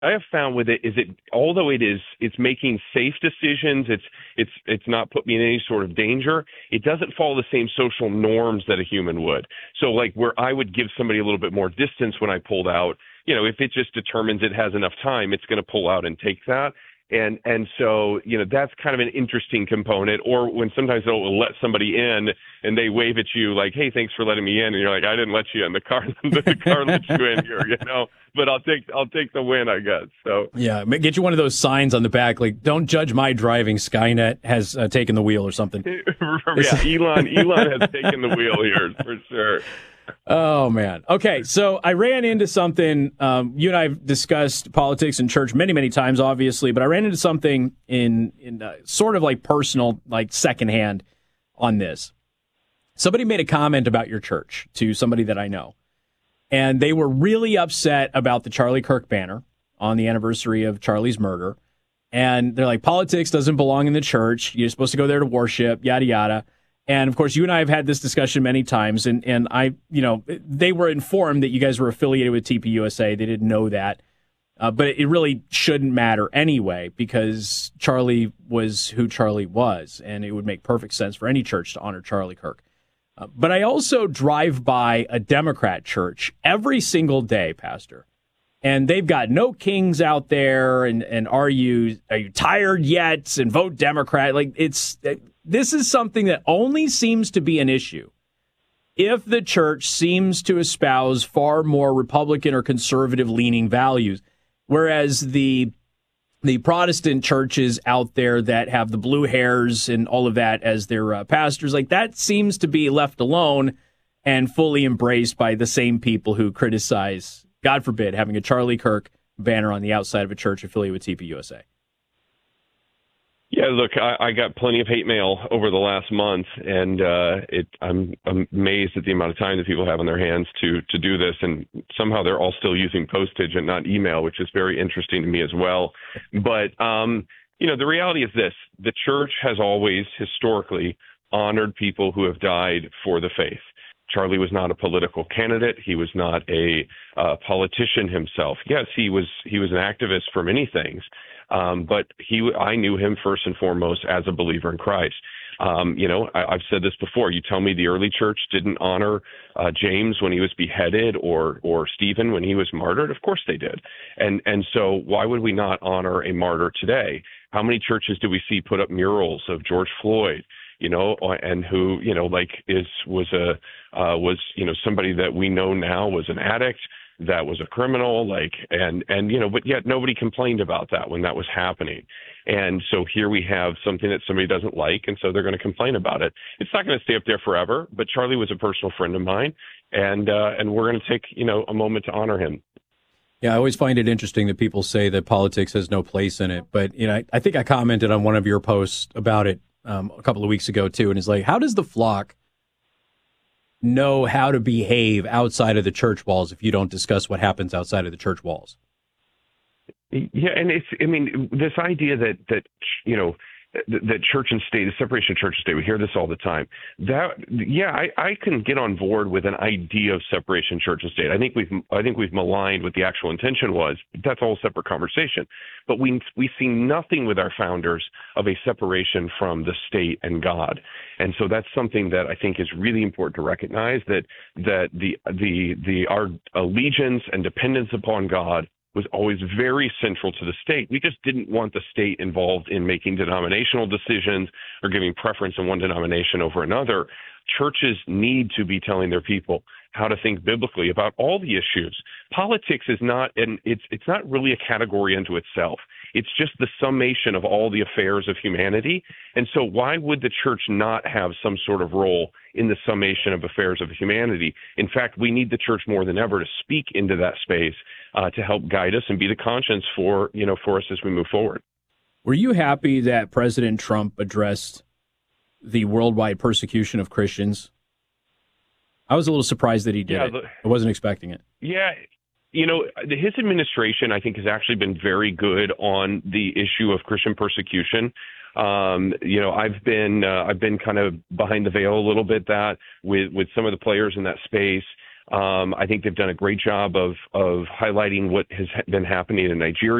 I have found with it is although it's making safe decisions, it's not put me in any sort of danger. It doesn't follow the same social norms that a human would. So like where I would give somebody a little bit more distance when I pulled out, if it just determines it has enough time, it's going to pull out and take that. And so, that's kind of an interesting component. Or when sometimes they'll let somebody in and they wave at you like, hey, thanks for letting me in. And you're like, I didn't let you in. The car let you in here, but I'll take the win, I guess. So yeah, get you one of those signs on the back, like, don't judge my driving. Skynet has taken the wheel or something. Yeah, Elon has taken the wheel here for sure. Oh, man. Okay, so I ran into something. You and I have discussed politics and church many, many times, obviously, but I ran into something in sort of like personal, like secondhand on this. Somebody made a comment about your church to somebody that I know, and they were really upset about the Charlie Kirk banner on the anniversary of Charlie's murder. And they're like, politics doesn't belong in the church. You're supposed to go there to worship, yada, yada. And, of course, you and I have had this discussion many times, and I, they were informed that you guys were affiliated with TPUSA. They didn't know that. But it really shouldn't matter anyway, because Charlie was who Charlie was, and it would make perfect sense for any church to honor Charlie Kirk. But I also drive by a Democrat church every single day, Pastor, and they've got no kings out there, and are you tired yet? And vote Democrat. Like, this is something that only seems to be an issue if the church seems to espouse far more Republican or conservative-leaning values, whereas the Protestant churches out there that have the blue hairs and all of that as their pastors, like that seems to be left alone and fully embraced by the same people who criticize, God forbid, having a Charlie Kirk banner on the outside of a church affiliated with TPUSA. Yeah, look, I got plenty of hate mail over the last month, and I'm amazed at the amount of time that people have on their hands to do this, and somehow they're all still using postage and not email, which is very interesting to me as well. But, the reality is this. The church has always historically honored people who have died for the faith. Charlie was not a political candidate. He was not a politician himself. Yes, he was an activist for many things. But I knew him first and foremost as a believer in Christ. I've said this before. You tell me the early church didn't honor James when he was beheaded or Stephen when he was martyred. Of course they did. And so why would we not honor a martyr today? How many churches do we see put up murals of George Floyd? And who, was somebody that we know now was an addict, that was a criminal, but yet nobody complained about that when that was happening. And so here we have something that somebody doesn't like, and so they're going to complain about it. It's not going to stay up there forever, but Charlie was a personal friend of mine, and we're going to take, a moment to honor him. Yeah, I always find it interesting that people say that politics has no place in it. But, I think I commented on one of your posts about it a couple of weeks ago, too, and it's like, how does the flock know how to behave outside of the church walls if you don't discuss what happens outside of the church walls? Yeah, and this idea that church and state, the separation of church and state, we hear this all the time. I can get on board with an idea of separation of church and state. I think we've maligned what the actual intention was. That's all a separate conversation. But we see nothing with our founders of a separation from the state and God. And so that's something that I think is really important to recognize, that our allegiance and dependence upon God was always very central to the state. We just didn't want the state involved in making denominational decisions or giving preference in one denomination over another. Churches need to be telling their people how to think biblically about all the issues. Politics is not, and it's not really a category unto itself. It's just the summation of all the affairs of humanity. And so why would the church not have some sort of role in the summation of affairs of humanity? In fact, we need the church more than ever to speak into that space to help guide us and be the conscience for us as we move forward. Were you happy that President Trump addressed the worldwide persecution of Christians? I was a little surprised that he did it. I wasn't expecting it. Yeah. His administration, I think, has actually been very good on the issue of Christian persecution. I've been kind of behind the veil a little bit with some of the players in that space. I think they've done a great job of highlighting what has been happening in Nigeria.